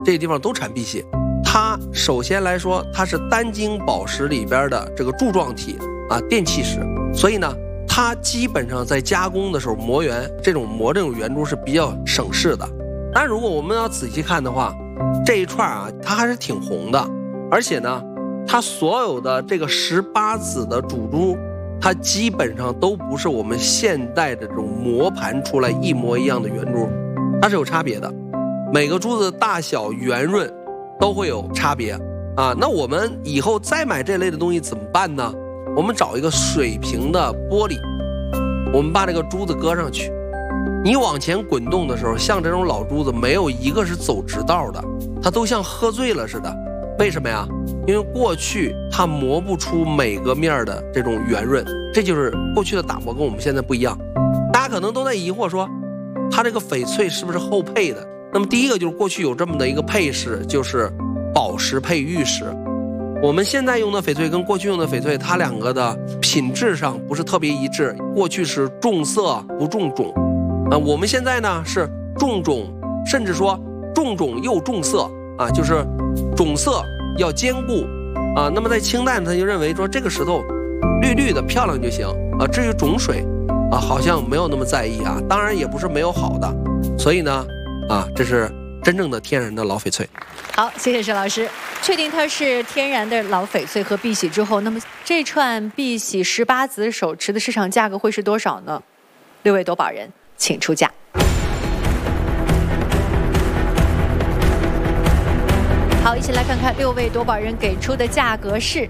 这些地方都产碧玺。它首先来说，它是单晶宝石里边的这个柱状体啊，电气石，所以呢，它基本上在加工的时候磨圆，这种圆珠是比较省事的。但如果我们要仔细看的话，这一串啊，它还是挺红的，而且呢，它所有的这个18子的主珠，它基本上都不是我们现代的这种磨盘出来一模一样的圆珠，它是有差别的，每个珠子的大小圆润都会有差别啊。那我们以后再买这类的东西怎么办呢？我们找一个水平的玻璃，我们把这个珠子搁上去，你往前滚动的时候，像这种老珠子没有一个是走直道的，它都像喝醉了似的。为什么呀？因为过去它磨不出每个面的这种圆润，这就是过去的打磨跟我们现在不一样。大家可能都在疑惑说，它这个翡翠是不是后配的？那么第一个就是过去有这么的一个配饰，就是宝石配玉石。我们现在用的翡翠跟过去用的翡翠，它两个的品质上不是特别一致。过去是重色不重种，我们现在呢是重种，甚至说重种又重色啊，就是种色要兼顾啊。那么在清代呢，他就认为说这个石头绿绿的漂亮就行啊，至于种水啊，好像没有那么在意啊。当然也不是没有好的，所以呢。这是真正的天然的老翡翠。 好，谢谢石老师。确定它是天然的老翡翠和碧玺之后，那么这串碧玺18子手持的市场价格会是多少呢？6位夺宝人，请出价。好，一起来看看6位夺宝人给出的价格是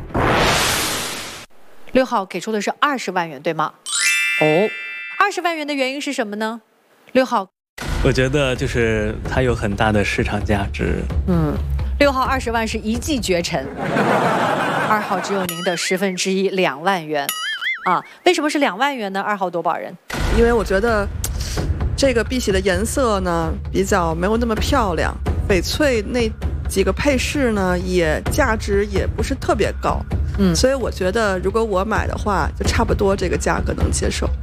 6号给出的是20万元，对吗？哦，20万元的原因是什么呢？6号。 我觉得就是它有很大的市场价值。 6号20万是一骑绝尘，2号只有您的1/10，2万元。为什么是2万元呢？2号夺宝人， 因为我觉得这个碧玺的颜色呢比较没有那么漂亮，翡翠那几个配饰呢也价值也不是特别高，所以我觉得如果我买的话，就差不多这个价格能接受。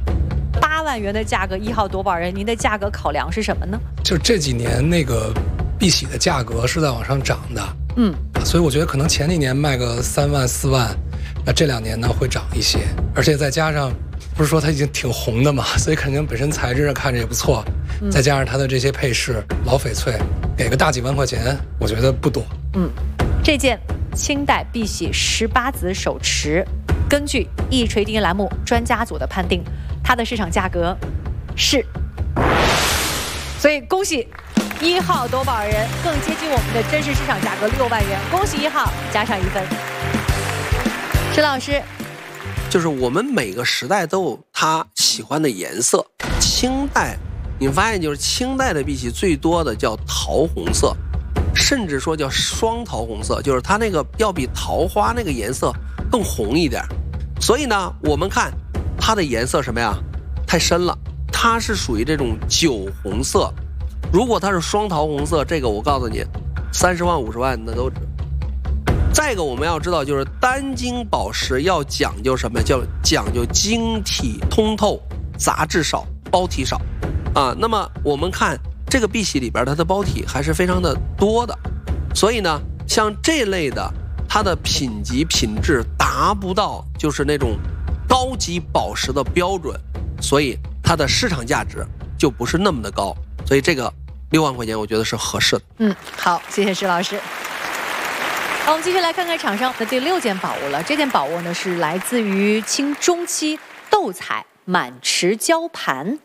8万元的价格，1号夺宝人，您的价格考量是什么呢？ 就这几年那个碧玺的价格是在往上涨的，所以我觉得可能前几年卖个3万4万，那这2年呢会涨一些，而且再加上不是说它已经挺红的嘛，所以肯定本身材质看着也不错，再加上它的这些配饰老翡翠，给个大几万块钱，我觉得不多。 这件清代碧玺18子手持，根据易锤钉栏目专家组的判定，它的市场价格是，所以恭喜1号夺宝人，更接近我们的真实市场价格6万元，恭喜1号加上1分。石老师， 就是我们每个时代都有他喜欢的颜色。清代你发现就是清代的碧玺最多的叫桃红色，甚至说叫双桃红色，就是它那个要比桃花那个颜色更红一点。所以呢，我们看它的颜色什么呀？太深了，它是属于这种酒红色。如果它是双桃红色，这个我告诉你，30万50万那都值。再一个我们要知道，就是单晶宝石要讲究什么？叫讲究晶体通透，杂质少，包体少啊。那么我们看这个碧玺里边，它的包体还是非常的多的，所以呢，像这类的，它的品级品质达不到就是那种高级宝石的标准，所以它的市场价值就不是那么的高，所以这个6万块钱我觉得是合适的。 好，谢谢石老师。好，我们继续来看看场上的第6件宝物了。这件宝物呢是来自于清中期斗彩满池胶盘。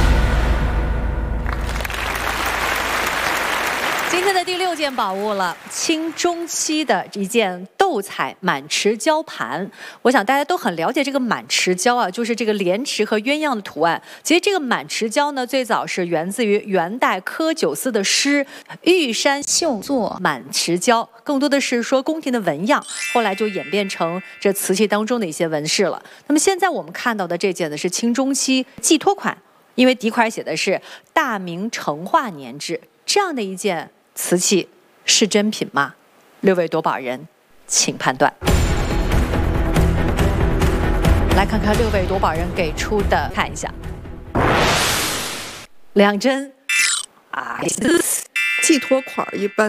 今天的第6件宝物了，清中期的一件斗彩满池胶盘。我想大家都很了解这个满池胶啊，就是这个莲池和鸳鸯的图案。其实这个满池胶呢，最早是源自于元代柯九思的诗《玉山秀作满池胶》，更多的是说宫廷的纹样，后来就演变成这瓷器当中的一些纹饰了。那么现在我们看到的这件呢是清中期寄托款，因为底款写的是大明成化年制，这样的一件瓷器是真品吗？6位夺宝人，请判断。来看看6位夺宝人给出的，看一下，2针， 寄托款一般